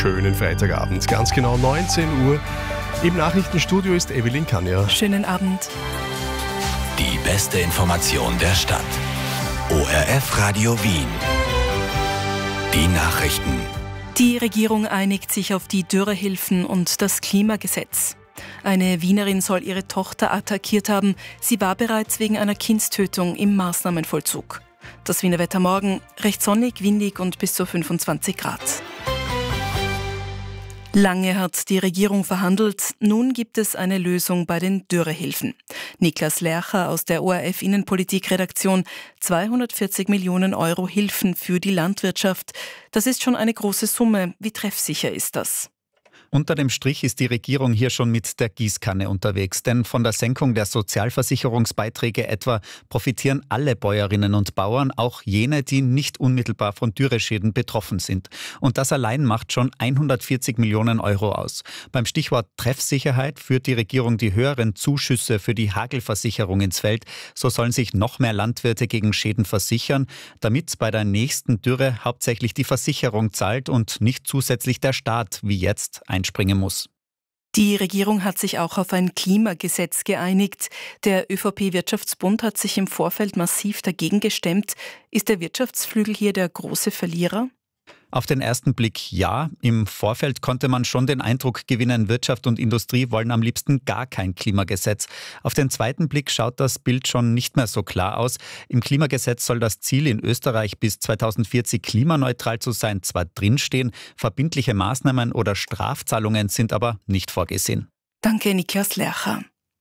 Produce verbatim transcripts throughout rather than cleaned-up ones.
schönen Freitagabend. Ganz genau neunzehn Uhr. Im Nachrichtenstudio ist Evelyn Kanja. Schönen Abend. Die beste Information der Stadt. O R F Radio Wien. Die Nachrichten. Die Regierung einigt sich auf die Dürrehilfen und das Klimagesetz. Eine Wienerin soll ihre Tochter attackiert haben. Sie war bereits wegen einer Kindstötung im Maßnahmenvollzug. Das Wiener Wetter morgen: recht sonnig, windig und bis zu fünfundzwanzig Grad. Lange hat die Regierung verhandelt, nun gibt es eine Lösung bei den Dürrehilfen. Niklas Lercher aus der O R F Innenpolitik-Redaktion: zweihundertvierzig Millionen Euro Hilfen für die Landwirtschaft. Das ist schon eine große Summe. Wie treffsicher ist das? Unter dem Strich ist die Regierung hier schon mit der Gießkanne unterwegs, denn von der Senkung der Sozialversicherungsbeiträge etwa profitieren alle Bäuerinnen und Bauern, auch jene, die nicht unmittelbar von Dürreschäden betroffen sind. Und das allein macht schon hundertvierzig Millionen Euro aus. Beim Stichwort Treffsicherheit führt die Regierung die höheren Zuschüsse für die Hagelversicherung ins Feld. So sollen sich noch mehr Landwirte gegen Schäden versichern, damit bei der nächsten Dürre hauptsächlich die Versicherung zahlt und nicht zusätzlich der Staat, wie jetzt, ein springen muss. Die Regierung hat sich auch auf ein Klimagesetz geeinigt. Der ÖVP-Wirtschaftsbund hat sich im Vorfeld massiv dagegen gestemmt. Ist der Wirtschaftsflügel hier der große Verlierer? Auf den ersten Blick ja. Im Vorfeld konnte man schon den Eindruck gewinnen, Wirtschaft und Industrie wollen am liebsten gar kein Klimagesetz. Auf den zweiten Blick schaut das Bild schon nicht mehr so klar aus. Im Klimagesetz soll das Ziel, in Österreich bis zweitausendvierzig klimaneutral zu sein, zwar drinstehen, verbindliche Maßnahmen oder Strafzahlungen sind aber nicht vorgesehen. Danke, Niklas Lercher.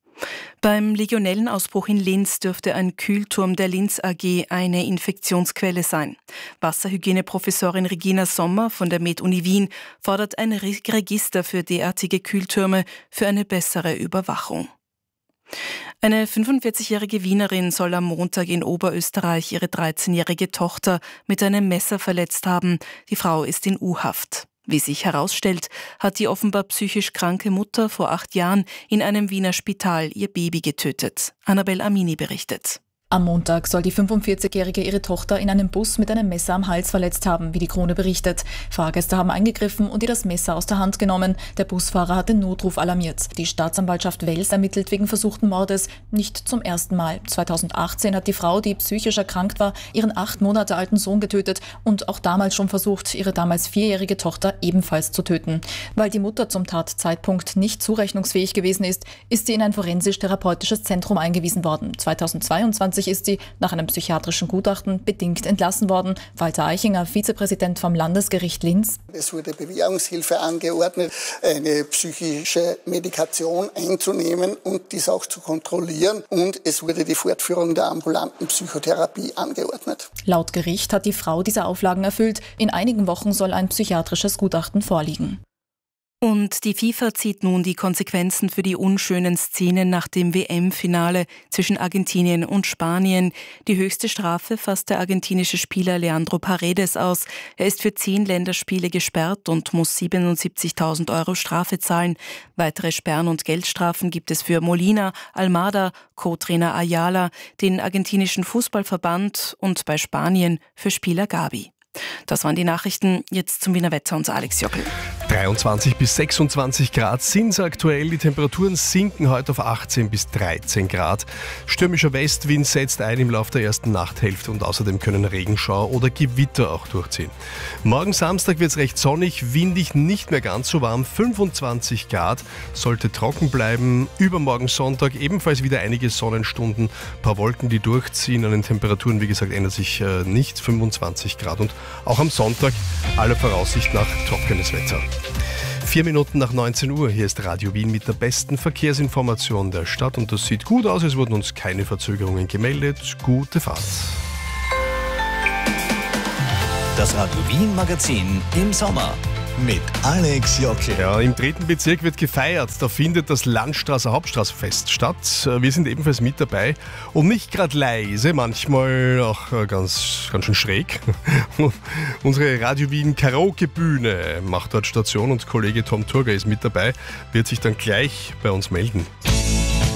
Beim Legionellenausbruch in Linz dürfte ein Kühlturm der Linz A G eine Infektionsquelle sein. Wasserhygieneprofessorin Regina Sommer von der Med-Uni Wien fordert ein Register für derartige Kühltürme für eine bessere Überwachung. Eine fünfundvierzigjährige Wienerin soll am Montag in Oberösterreich ihre dreizehnjährige Tochter mit einem Messer verletzt haben. Die Frau ist in U-Haft. Wie sich herausstellt, hat die offenbar psychisch kranke Mutter vor acht Jahren in einem Wiener Spital ihr Baby getötet. Annabelle Amini berichtet. Am Montag soll die fünfundvierzigjährige ihre Tochter in einem Bus mit einem Messer am Hals verletzt haben, wie die Krone berichtet. Fahrgäste haben eingegriffen und ihr das Messer aus der Hand genommen. Der Busfahrer hat den Notruf alarmiert. Die Staatsanwaltschaft Wels ermittelt wegen versuchten Mordes. Nicht zum ersten Mal. zweitausendachtzehn hat die Frau, die psychisch erkrankt war, ihren acht Monate alten Sohn getötet und auch damals schon versucht, ihre damals vierjährige Tochter ebenfalls zu töten. Weil die Mutter zum Tatzeitpunkt nicht zurechnungsfähig gewesen ist, ist sie in ein forensisch-therapeutisches Zentrum eingewiesen worden. zweitausendzweiundzwanzig ist sie nach einem psychiatrischen Gutachten bedingt entlassen worden. Walter Eichinger, Vizepräsident vom Landesgericht Linz. Es wurde Bewährungshilfe angeordnet, eine psychische Medikation einzunehmen und dies auch zu kontrollieren. Und es wurde die Fortführung der ambulanten Psychotherapie angeordnet. Laut Gericht hat die Frau diese Auflagen erfüllt. In einigen Wochen soll ein psychiatrisches Gutachten vorliegen. Und die FIFA zieht nun die Konsequenzen für die unschönen Szenen nach dem W M-Finale zwischen Argentinien und Spanien. Die höchste Strafe fasst der argentinische Spieler Leandro Paredes aus. Er ist für zehn Länderspiele gesperrt und muss siebenundsiebzigtausend Euro Strafe zahlen. Weitere Sperren- und Geldstrafen gibt es für Molina, Almada, Co-Trainer Ayala, den argentinischen Fußballverband und bei Spanien für Spieler Gabi. Das waren die Nachrichten. Jetzt zum Wiener Wetter und Alex Jockel. dreiundzwanzig bis sechsundzwanzig Grad sind es aktuell. Die Temperaturen sinken heute auf achtzehn bis dreizehn Grad. Stürmischer Westwind setzt ein im Laufe der ersten Nachthälfte und außerdem können Regenschauer oder Gewitter auch durchziehen. Morgen Samstag wird es recht sonnig, windig, nicht mehr ganz so warm. fünfundzwanzig Grad, sollte trocken bleiben. Übermorgen Sonntag ebenfalls wieder einige Sonnenstunden, ein paar Wolken, die durchziehen. An den Temperaturen, wie gesagt, ändert sich äh, nichts. fünfundzwanzig Grad und auch am Sonntag aller Voraussicht nach trockenes Wetter. Vier Minuten nach neunzehn Uhr, hier ist Radio Wien mit der besten Verkehrsinformation der Stadt und das sieht gut aus, es wurden uns keine Verzögerungen gemeldet. Gute Fahrt. Das Radio Wien Magazin im Sommer mit Alex Jockel. Ja, im dritten Bezirk wird gefeiert. Da findet das Landstraßer Hauptstraßenfest statt. Wir sind ebenfalls mit dabei und nicht gerade leise, manchmal auch ganz, ganz schön schräg. Unsere Radio Wien Karaoke-Bühne macht dort Station und Kollege Tom Turger ist mit dabei, wird sich dann gleich bei uns melden.